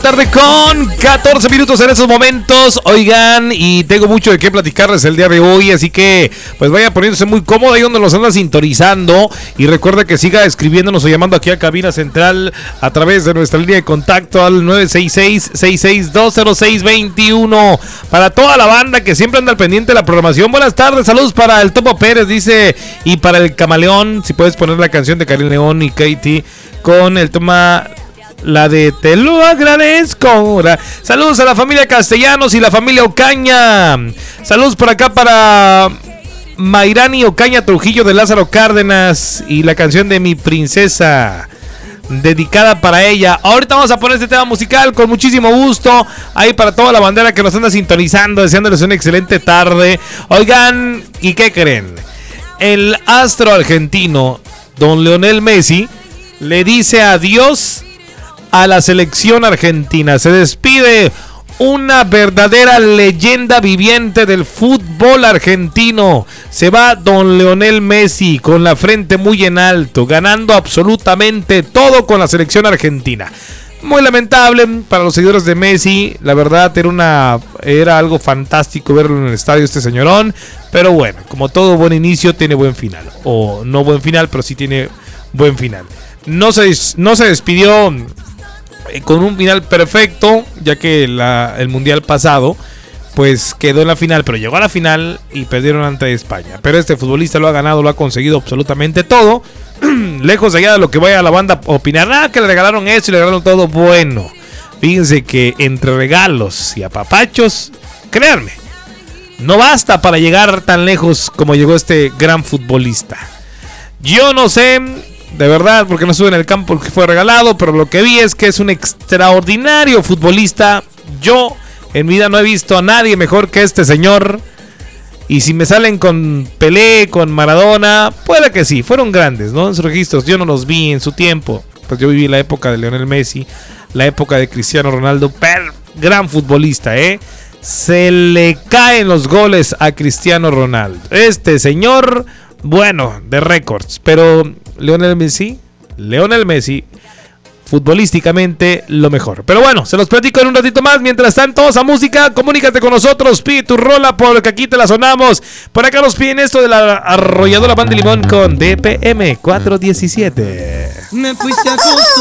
Tarde con 14 minutos en estos momentos. Oigan, y tengo mucho de qué platicarles el día de hoy, así que pues vaya poniéndose muy cómodo ahí donde los anda sintonizando. Y recuerda que siga escribiéndonos o llamando aquí a Cabina Central a través de nuestra línea de contacto al 966-6620621. Para toda la banda que siempre anda al pendiente de la programación. Buenas tardes, saludos para el Topo Pérez, dice, y para el Camaleón. Si puedes poner la canción de Karim León y Katie con el toma... La de te lo agradezco. Saludos a la familia Castellanos y la familia Ocaña. Saludos por acá para Mayrani Ocaña Trujillo de Lázaro Cárdenas. Y la canción de Mi Princesa, dedicada para ella. Ahorita vamos a poner este tema musical con muchísimo gusto. Ahí para toda la bandera que nos anda sintonizando, deseándoles una excelente tarde. Oigan, ¿y qué creen? El astro argentino, don Lionel Messi, le dice adiós a la selección argentina. Se despide una verdadera leyenda viviente del fútbol argentino. Se va don Lionel Messi con la frente muy en alto, ganando absolutamente todo con la selección argentina. Muy lamentable para los seguidores de Messi. La verdad era algo fantástico verlo en el estadio, este señorón. Pero bueno, como todo buen inicio tiene buen final. O no buen final, pero sí tiene buen final. No se despidió con un final perfecto, ya que el mundial pasado pues quedó en la final, pero llegó a la final y perdieron ante España. Pero este futbolista lo ha ganado, lo ha conseguido absolutamente todo. Lejos allá de lo que vaya la banda a opinar, que le regalaron esto y le regalaron todo. Bueno, fíjense que entre regalos y apapachos, créanme, no basta para llegar tan lejos como llegó este gran futbolista. Yo no sé, de verdad, porque no estuve en el campo que fue regalado, pero lo que vi es que es un extraordinario futbolista. Yo en mi vida no he visto a nadie mejor que este señor. Y si me salen con Pelé, con Maradona, puede que sí, fueron grandes, ¿no? En sus registros, yo no los vi en su tiempo. Pues yo viví la época de Lionel Messi, la época de Cristiano Ronaldo, pero gran futbolista, Se le caen los goles a Cristiano Ronaldo. Este señor, bueno, de récords, pero Lionel Messi, futbolísticamente lo mejor. Pero bueno, se los platico en un ratito más. Mientras tanto, esa música, comunícate con nosotros, pide tu rola porque aquí te la sonamos. Por acá nos piden esto de la arrolladora Pan de Limón con DPM 417. Me fuiste a